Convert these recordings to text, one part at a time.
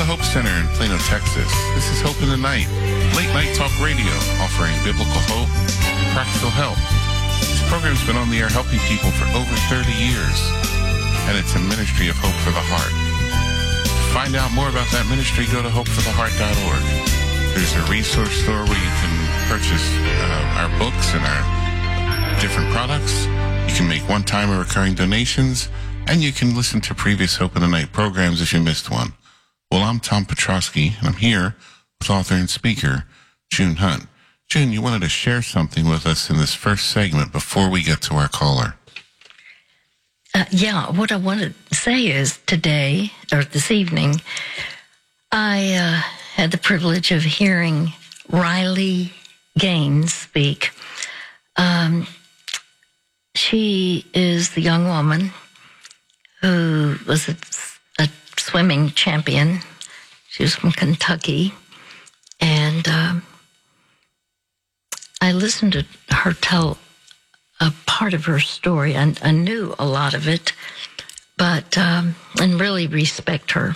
the Hope Center in Plano, Texas. This is Hope in the Night, late night talk radio offering biblical hope and practical help. This program's been on the air helping people for over 30 years, and it's a ministry of hope for the heart. To find out more about that ministry, go to hopefortheheart.org. There's a resource store where you can purchase our books and our different products. You can make one-time or recurring donations, and you can listen to previous Hope in the Night programs if you missed one. Well, I'm Tom Petrosky, and I'm here with author and speaker June Hunt. June, you wanted to share something with us in this first segment before we get to our caller. What I want to say is today, or this evening, I had the privilege of hearing Riley Gaines speak. She is the young woman who was a swimming champion. She was from Kentucky. And I listened to her tell a part of her story. I knew a lot of it, but and really respect her.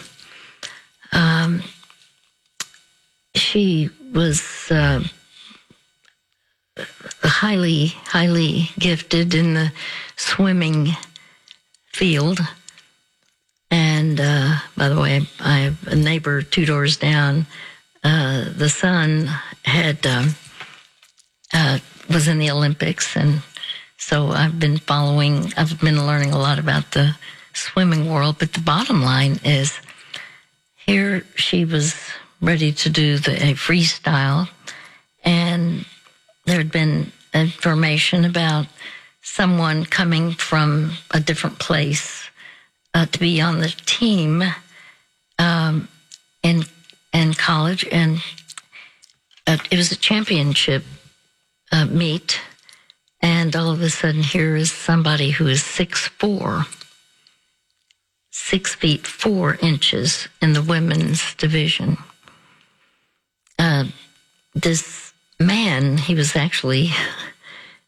She was highly gifted in the swimming field. And by the way, I have a neighbor 2 doors down. The son was in the Olympics, and so I've been learning a lot about the swimming world. But the bottom line is, here she was ready to do a freestyle, and there had been information about someone coming from a different place to be on the team in college, and it was a championship meet, and all of a sudden here is somebody who is 6'4", 6 feet 4 inches in the women's division. This man, he was actually